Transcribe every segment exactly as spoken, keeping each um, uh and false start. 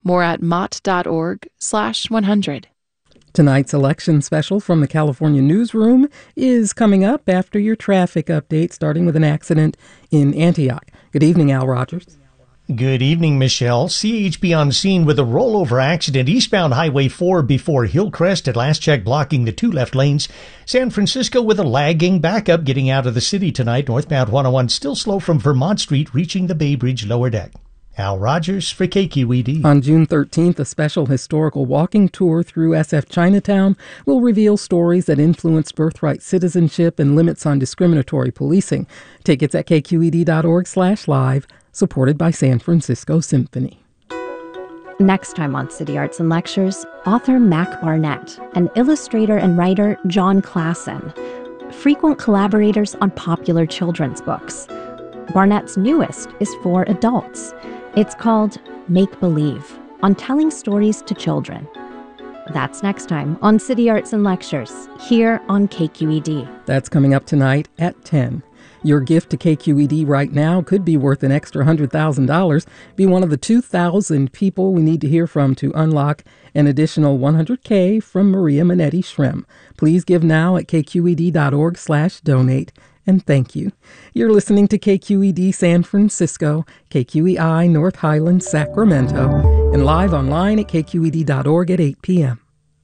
More at mott.org slash 100. Tonight's election special from the California Newsroom is coming up after your traffic update, starting with an accident in Antioch. Good evening, Al Rogers. Good evening, Michelle. C H P on scene with a rollover accident eastbound Highway four before Hillcrest at last check, blocking the two left lanes. San Francisco with a lagging backup getting out of the city tonight. Northbound one oh one still slow from Vermont Street reaching the Bay Bridge lower deck. Al Rogers for K Q E D. On June thirteenth, a special historical walking tour through S F Chinatown will reveal stories that influence birthright citizenship and limits on discriminatory policing. Tickets at kqed.org slash live, supported by San Francisco Symphony. Next time on City Arts and Lectures, author Mac Barnett and illustrator and writer John Klassen, frequent collaborators on popular children's books. Barnett's newest is for adults. It's called Make Believe, on telling stories to children. That's next time on City Arts and Lectures, here on K Q E D. That's coming up tonight at ten. Your gift to K Q E D right now could be worth an extra one hundred thousand dollars. Be one of the two thousand people we need to hear from to unlock an additional one hundred K from Maria Minetti Shrem. Please give now at kqed.org slash donate. And thank you. You're listening to K Q E D San Francisco, K Q E I North Highlands, Sacramento, and live online at k q e d dot org at eight p.m.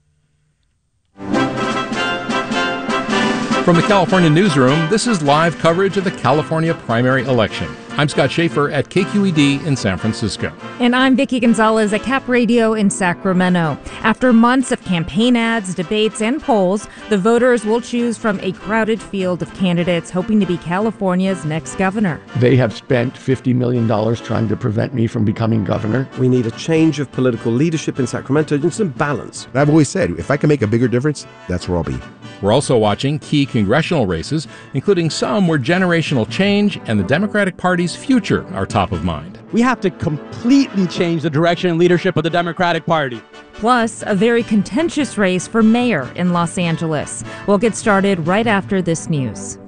From the California Newsroom, this is live coverage of the California primary election. I'm Scott Schaefer at K Q E D in San Francisco. And I'm Vicki Gonzalez at Cap Radio in Sacramento. After months of campaign ads, debates, and polls, the voters will choose from a crowded field of candidates hoping to be California's next governor. They have spent fifty million dollars trying to prevent me from becoming governor. We need a change of political leadership in Sacramento and some balance. I've always said, if I can make a bigger difference, that's where I'll be. We're also watching key congressional races, including some where generational change and the Democratic Party's future are top of mind. We have to completely change the direction and leadership of the Democratic Party. Plus, a very contentious race for mayor in Los Angeles. We'll get started right after this news.